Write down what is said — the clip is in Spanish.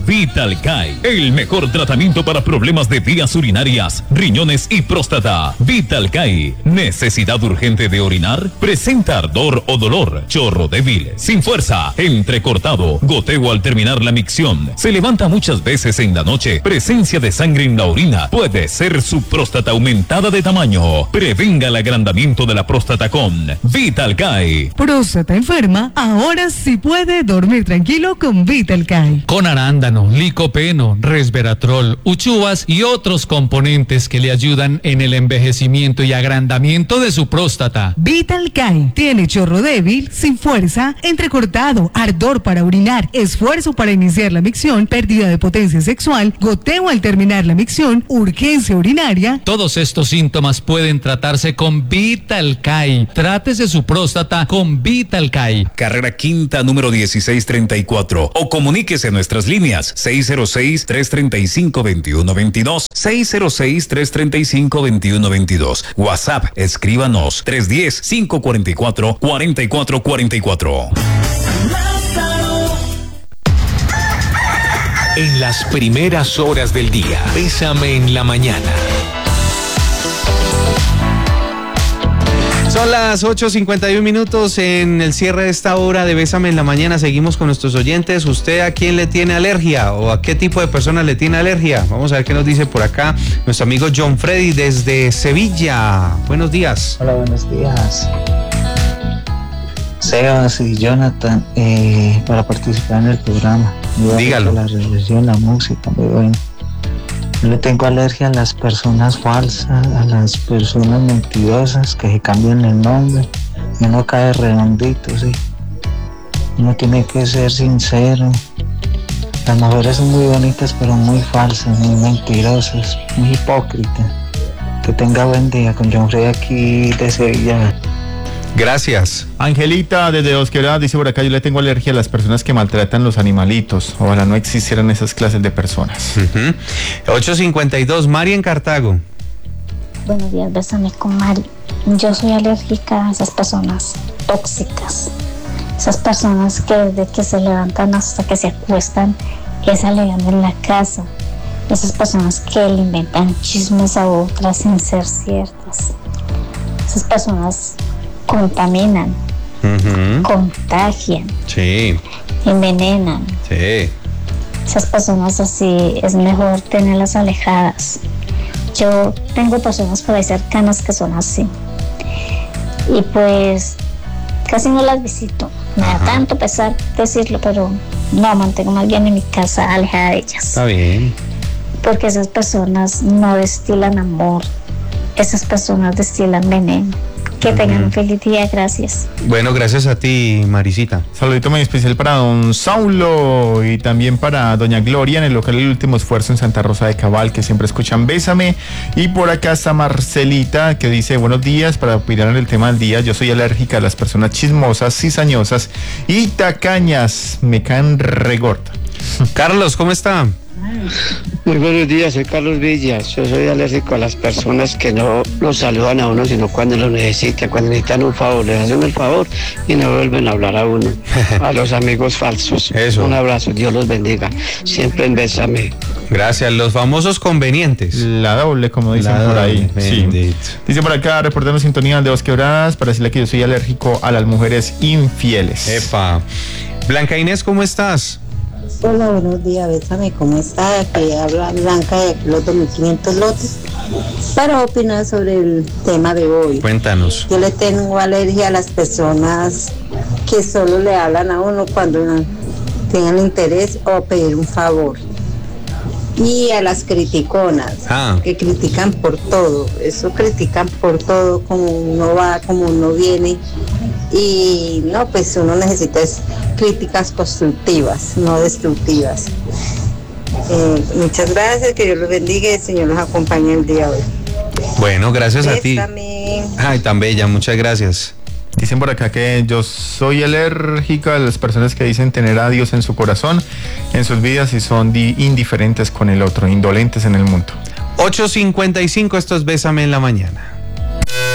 Vitalcay, el mejor tratamiento para problemas de vías urinarias, riñones y próstata. Vitalcay, necesidad urgente de orinar, presenta ardor o dolor, chorro débil, sin fuerza, entrecortado, goteo al terminar la micción, se levanta muchas veces en la noche, presencia de sangre en la orina, puede ser su próstata aumentada de tamaño. Prevenga el agrandamiento de la próstata con Vitalcay. Próstata enferma, ahora sí puede dormir tranquilo con Vitalcay. Con arándano, licopeno, resveratrol, uchuvas y otros componentes que le ayudan en el envejecimiento y agrandamiento de su próstata. Vitalcay tiene chorro débil, sin fuerza, entrecortado, ardor para orinar, esfuerzo para iniciar la micción, pérdida de potencia sexual, goteo al terminar la micción, urgencia urinaria. Todos estos síntomas pueden tratarse con Vitalcay. Trátese su próstata con Vitalcay. Carrera Quinta, número 1634. O comuníquese en nuestras líneas 606-335-2122, 606-335-2122. WhatsApp, escríbanos 310-544-4444. En las primeras horas del día, Bésame en la mañana. Son las 8:51 en el cierre de esta hora de Bésame en la mañana. Seguimos con nuestros oyentes. ¿Usted a quién le tiene alergia o a qué tipo de personas le tiene alergia? Vamos a ver qué nos dice por acá nuestro amigo John Freddy desde Sevilla. Buenos días. Hola, buenos días. Sebas y Jonathan, para participar en el programa. Dígalo. La religión, la música, muy bueno. Yo le tengo alergia a las personas falsas, a las personas mentirosas que se cambian el nombre y uno cae redondito, sí. Uno tiene que ser sincero. Las mujeres son muy bonitas, pero muy falsas, muy mentirosas, muy hipócritas. Que tenga buen día, con John Freddy aquí de Sevilla. Gracias. Angelita desde Dos Quebradas dice por acá: yo le tengo alergia a las personas que maltratan los animalitos. Ojalá no existieran esas clases de personas. 8:52, Mari en Cartago. Buenos días, Bésame con Mari. Yo soy alérgica a esas personas tóxicas, esas personas que desde que se levantan hasta que se acuestan es alegando en la casa, esas personas que le inventan chismes a otras sin ser ciertas, esas personas contaminan, contagian, sí, envenenan. Sí. Esas personas así es mejor tenerlas alejadas. Yo tengo personas por ahí cercanas que son así y pues casi no las visito. Me da tanto pesar decirlo, pero no, mantengo más bien en mi casa alejada de ellas. Está bien. Porque esas personas no destilan amor, esas personas destilan veneno. Que tengan un feliz día, gracias. Bueno, gracias a ti, Marisita. Saludito muy especial para don Saulo y también para doña Gloria en el local El Último Esfuerzo en Santa Rosa de Cabal, que siempre escuchan Bésame. Y por acá está Marcelita, que dice: buenos días, para opinar en el tema del día. Yo soy alérgica a las personas chismosas, cizañosas y tacañas. Me caen regorda. Carlos, ¿cómo está? Muy buenos días, soy Carlos Villas. Yo soy alérgico a las personas que no los saludan a uno, sino cuando lo necesitan, cuando necesitan un favor, les hacen el favor y no vuelven a hablar a uno. A los amigos falsos. Eso. Un abrazo, Dios los bendiga. Siempre en Bésame. Gracias, los famosos convenientes. La doble, como dicen La por ahí. doble, Sí. bendito. Dice por acá, reportando sintonía de Dos Quebradas, para decirle que yo soy alérgico a las mujeres infieles. Epa. Blanca Inés, ¿cómo estás? Hola, buenos días, Bésame, ¿cómo está? Aquí habla Blanca de los 2500 lotes para opinar sobre el tema de hoy. Cuéntanos. Yo le tengo alergia a las personas que solo le hablan a uno cuando tengan interés o pedir un favor. Y a las criticonas, que critican por todo. Eso critican por todo, como uno va, como uno viene. Y no, pues uno necesita críticas constructivas, no destructivas. Muchas gracias, que Dios los bendiga y el Señor los acompañe el día de hoy. Bueno, gracias Bésame. a ti. Ay, tan bella, muchas gracias. Dicen por acá que yo soy alérgica a las personas que dicen tener a Dios en su corazón, en sus vidas, y son indiferentes con el otro, indolentes en el mundo. 8:55, esto es Bésame en la mañana.